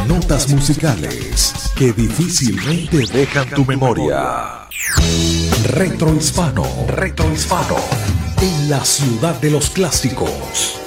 Notas musicales que difícilmente dejan tu memoria. Retro Hispano, en la ciudad de los clásicos.